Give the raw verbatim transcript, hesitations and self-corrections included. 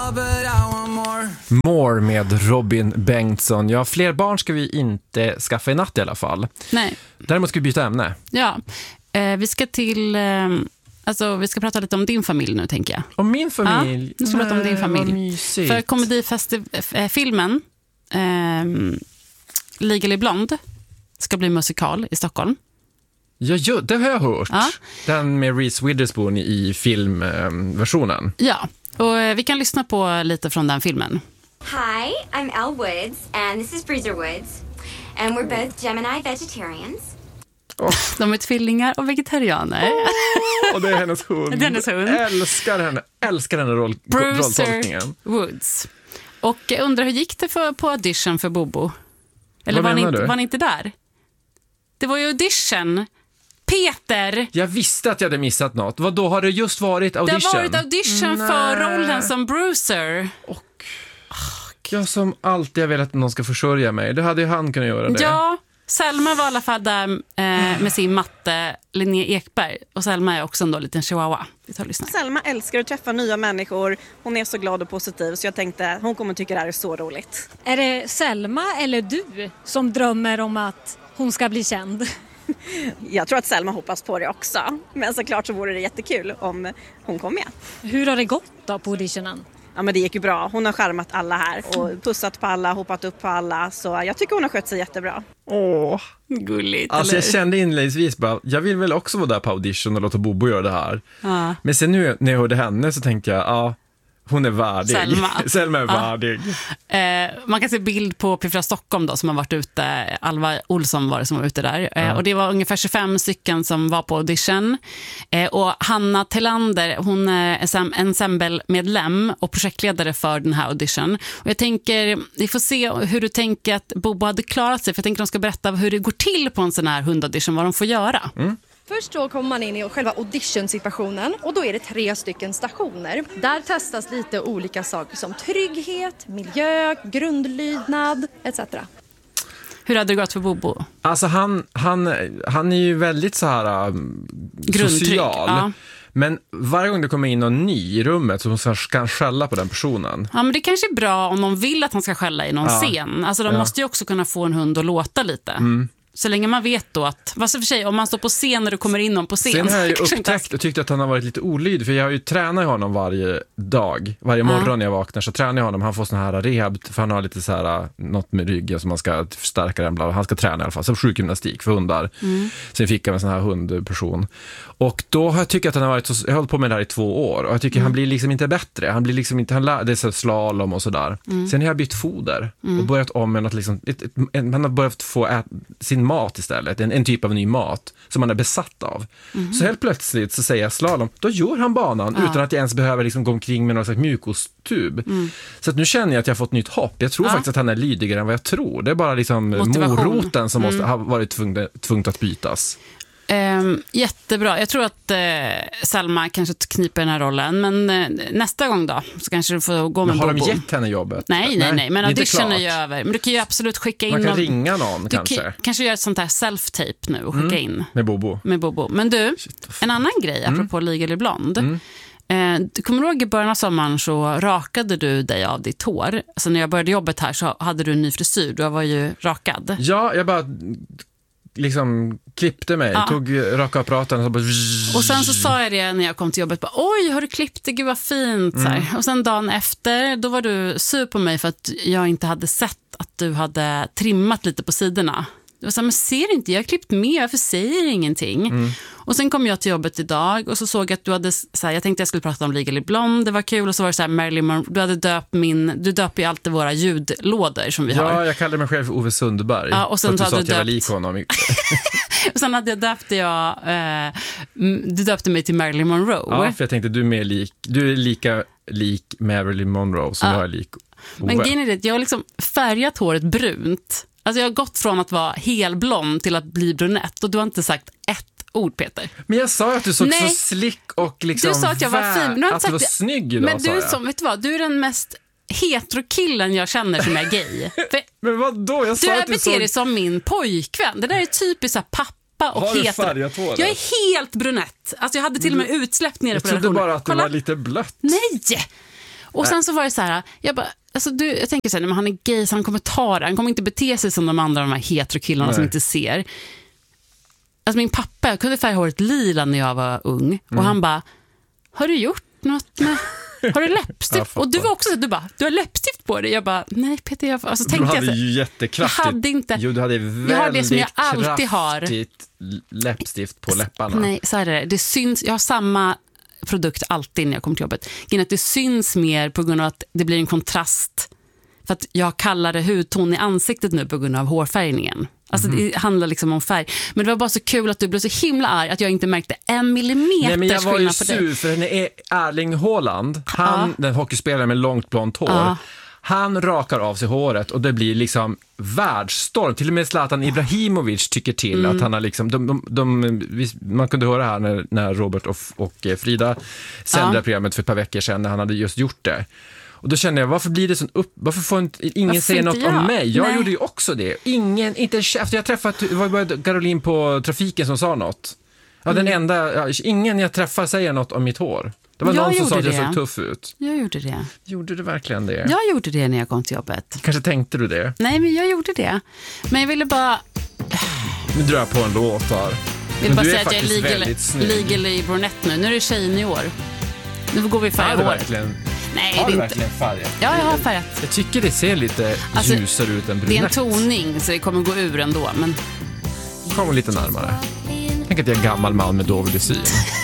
More med Robin Bengtsson. Ja, fler barn ska vi inte skaffa i natt i alla fall. Nej. Däremot ska vi byta ämne. Ja, eh, vi ska till... Eh, alltså, vi ska prata lite om din familj nu, tänker jag. Om min familj? Ja, vi ska prata om din familj. För komedifilmen eh, Legally Blonde ska bli musikal i Stockholm. Ja, ja, det har jag hört. Ja. Den med Reese Witherspoon i filmversionen. Ja, och eh, vi kan lyssna på lite från den filmen. Hi, I'm Elle Woods, and this is Bruiser Woods. And we're both Gemini vegetarians. Oh. De är tvillingar och vegetarianer. Oh, och det är hennes hund. Det är hennes hund. Älskar henne, älskar henne roll, rolltolkningen. Woods. Och jag undrar, hur gick det för, på audition för Bobo? Eller Vad var ni, menar inte, du? var ni inte där? Det var ju audition. Peter! Jag visste att jag hade missat något. Vad då har det just varit audition? Det har varit audition Nej. för rollen som Bruiser. Och jag som alltid har velat att någon ska försörja mig. Det hade ju han kunnat göra det. Ja, Selma var i alla fall där eh, med sin matte, Linnea Ekberg. Och Selma är också en då liten chihuahua. Vi tar och lyssnar. Selma älskar att träffa nya människor. Hon är så glad och positiv, så jag tänkte hon kommer tycka det här är så roligt. Är det Selma eller du som drömmer om att hon ska bli känd? Jag tror att Selma hoppas på det också. Men såklart så vore det jättekul om hon kom med. Hur har det gått då på auditionen? Ja, men det gick ju bra. Hon har skärmat alla här och pussat på alla, hoppat upp på alla. Så jag tycker hon har skött sig jättebra. Åh. Gulligt, Alltså eller? jag kände inledningsvis bara, jag vill väl också vara där på audition och låta Bobo göra det här. Ja. Men sen nu när jag hörde henne så tänkte jag, ja, hon är värdig. Selma. Selma är Ja. värdig. Eh, man kan se bild på Piffra Stockholm då, som har varit ute. Alva Olsson var det som var ute där. Eh, Ja. Och det var ungefär tjugofem stycken som var på audition. Eh, och Hanna Tellander, hon är ensemble-medlem och projektledare för den här audition. Och jag tänker, vi får se hur du tänker att Bobo hade klarat sig. För jag tänker att de ska berätta hur det går till på en sån här hundaudition, vad de får göra. Mm. Först då kommer man in i själva audition-situationen och då är det tre stycken stationer. Där testas lite olika saker som trygghet, miljö, grundlydnad et cetera. Hur hade det gått för Bobo? Alltså han, han, han är ju väldigt så här um, social. Ja. Men varje gång det kommer in någon ny i rummet så ska han skälla på den personen. Ja, men det kanske är bra om de vill att han ska skälla i någon Ja. scen. Alltså de Ja. måste ju också kunna få en hund att låta lite. Mm. Så länge man vet då att, vad så för sig, om man står på scen när du kommer in någon på scen. Sen har jag ju kanske inte upptäckt och tyckt att han har varit lite olydig. För jag har ju tränat honom varje dag. Varje morgon Ja. när jag vaknar så tränar jag honom. Han får sån här rehab, för han har lite så här, något med ryggen som man ska förstärka den. Bla. Han ska träna i alla fall. Så sjukgymnastik för hundar. Mm. Sen fick jag en sån här hundperson. Och då har jag tyckt att han har varit så, jag har hållit på med det här i två år. Och jag tycker mm. han blir liksom inte bättre. Han blir liksom inte, han lär, det är så slalom och sådär. Mm. Sen har jag bytt foder. Mm. Och börjat om med något liksom, ett, ett, ett, han har börjat få ät, sin mat istället. En, en typ av ny mat som man är besatt av. Mm. Så helt plötsligt så säger jag slalom, då gör han banan ja. utan att jag ens behöver liksom gå omkring med någon slags mjukostub. Mm. Så att nu känner jag att jag har fått nytt hopp. Jag tror ja. faktiskt att han är lydigare än vad jag tror. Det är bara liksom moroten som måste, mm. har varit tvungen, tvungen att bytas. Um, jättebra. Jag tror att uh, Selma kanske kniper den här rollen. Men uh, nästa gång då så kanske du får gå med men har Bobo. de gett henne jobbet? Nej, nej, nej, nej. Men audition är ju klart. över. Men du kan ju absolut skicka in man kan någon, ringa någon du kanske. Kan, kanske göra ett sånt här self-tape nu och skicka mm. in. Med Bobo. Med Bobo. Men du, Shit, en annan grej apropå mm. Legally Blonde. Mm. Eh, du kommer ihåg i början av sommaren så rakade du dig av ditt hår. Alltså när jag började jobbet här så hade du en ny frisyr. Du var ju rakad. Ja, jag bara liksom klippte mig, ja. tog rakapparaten och så bara... Och sen så sa jag det när jag kom till jobbet, bara, oj, har du klippt det? Gud vad fint. Mm. Så här. Och sen dagen efter, då var du sur på mig för att jag inte hade sett att du hade trimmat lite på sidorna. Det var så här, men ser inte, jag har klippt med, varför säger ingenting? Mm. Och sen kom jag till jobbet idag och så såg jag att du hade, så här, jag tänkte jag skulle prata om Legally Blonde, det var kul, och så var det så här, Marilyn Monroe, du hade döpt min, du döper ju alltid våra ljudlådor som vi ja, har. Ja, jag kallade mig själv för Ove Sundberg. Ja, och sen för att du sa hade att jag döpt... var lik honom. Och sen hade jag döpt jag, eh, du döpte mig till Marilyn Monroe. Ja, för jag tänkte du är, mer lik, du är lika lik Marilyn Monroe som ja. jag är lik Ove. Men grejen är det, jag har liksom färgat håret brunt. Alltså jag har gått från att vara helblond till att bli brunett och du har inte sagt ett ord, Peter. Men jag sa att du såg Nej. så slick och liksom du sa att jag var fin. Men att du var det. snygg idag. Men du, som, vet du vad, du är den mest heterokillen jag känner som är gay. För men vad då? Jag sa du att du beter såg... dig som min pojkvän. Det där är typiskt så här pappa och har du hetero. färgat hår? Jag är helt brunett. Alltså jag hade till och med utsläpp nere jag på redaktionen. Jag trodde bara att Kolla. det var lite blött. Nej! Och sen så var det så här, jag bara, alltså du, jag tänker så här, men han är gay så han kommer ta det, han kommer inte bete sig som de andra de här heterokillarna som inte ser. Alltså min pappa, jag kunde färga håret lila när jag var ung mm. och han bara, har du gjort något med... Har du läppstift? Och du var också så, du bara, du har läppstift på dig. Jag bara, nej Peter, jag alltså, tänkte du hade jag så, ju jättekraftigt. Jag hade inte. Jo, du hade väldigt jag har det som jag alltid har. kraftigt läppstift på läpparna. Nej, så är det. Det syns, jag har samma produkt alltid när jag kommer till jobbet. Att det syns mer på grund av att det blir en kontrast. För att jag kallar det hudton i ansiktet nu på grund av hårfärgningen. Alltså mm. det handlar liksom om färg. Men det var bara så kul att du blev så himla arg att jag inte märkte en millimeter. Nej, men jag var ju på sur dig. för henne är Erling Haaland. Han, ja. Den hockeyspelaren med långt blont hår. Ja. Han rakar av sig håret och det blir liksom världsstorm. Till och med Zlatan Ibrahimovic tycker till mm. att han har liksom, de, de, de, man kunde höra här när, när Robert och, och Frida sände ja. programmet för ett par veckor sedan när han hade just gjort det. Och då kände jag, varför blir det sån upp... Varför får inte, ingen säga något jag? om mig? Jag Nej. gjorde ju också det. Ingen, inte efter jag träffat, det var bara Caroline på trafiken som sa något. Ja, mm. den enda, ingen jag träffar säger något om mitt hår. Det var jag någon som sa att jag såg tuff ut. Jag gjorde det. Gjorde du verkligen det? Jag gjorde det när jag kom till jobbet. Kanske tänkte du det? Nej, men jag gjorde det. Men jag ville bara... Nu drar jag på en låt här. Jag vill bara säga att jag är legal, legal i brunette nu. Nu är det tjej i år. Nu går vi färg hår. Verkligen... Nej, har det du är verkligen färgat? Ja, jag har färgat. Jag tycker det ser lite alltså, ljusare ut än brunett. Det är en toning så det kommer gå ur ändå. Men... Kom lite närmare. Tänk att jag är en gammal man med dålig syn.